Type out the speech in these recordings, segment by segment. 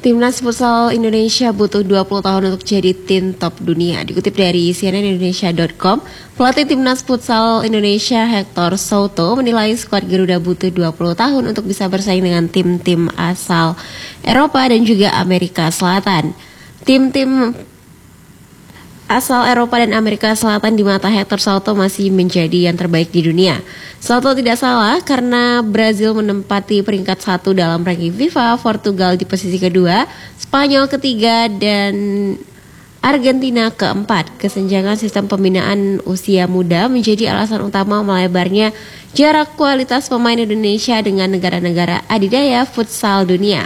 Timnas Futsal Indonesia butuh 20 tahun untuk jadi tim top dunia. Dikutip dari cnnindonesia.com, pelatih Timnas Futsal Indonesia Hector Souto menilai skuad Garuda butuh 20 tahun untuk bisa bersaing dengan tim-tim asal Eropa dan juga Amerika Selatan. Tim-tim asal Eropa dan Amerika Selatan di mata Hector Souto masih menjadi yang terbaik di dunia. Souto tidak salah karena Brazil menempati peringkat 1 dalam ranking FIFA, Portugal di posisi kedua, Spanyol ketiga, dan Argentina keempat. Kesenjangan sistem pembinaan usia muda menjadi alasan utama melebarnya jarak kualitas pemain Indonesia dengan negara-negara adidaya futsal dunia.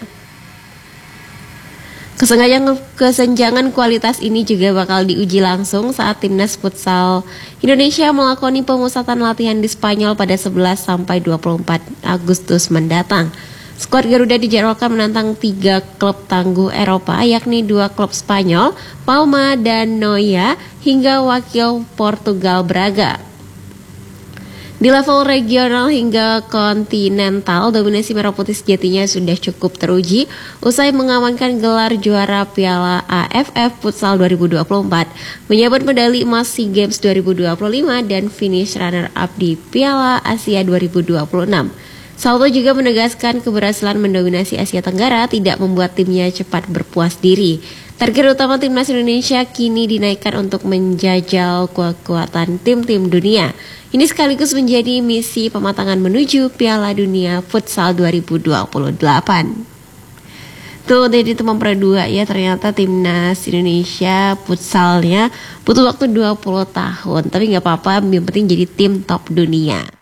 Kesenjangan kualitas ini juga bakal diuji langsung saat Timnas Futsal Indonesia melakoni pemusatan latihan di Spanyol pada 11 sampai 24 Agustus mendatang. Skuad Garuda dijadwalkan menantang 3 klub tangguh Eropa, yakni 2 klub Spanyol, Palma dan Noia, hingga wakil Portugal Braga. Di level regional hingga kontinental, dominasi Merah Putih sejatinya sudah cukup teruji usai mengamankan gelar juara Piala AFF Futsal 2024, menyabet medali emas SEA Games 2025 dan finish runner-up di Piala Asia 2026. Souto juga menegaskan keberhasilan mendominasi Asia Tenggara tidak membuat timnya cepat berpuas diri. Target utama Timnas Indonesia kini dinaikkan untuk menjajal kekuatan tim-tim dunia. Ini sekaligus menjadi misi pematangan menuju Piala Dunia Futsal 2028. Tuh dari teman perdua ya, ternyata Timnas Indonesia futsalnya butuh waktu 20 tahun. Tapi gak apa-apa, yang penting jadi tim top dunia.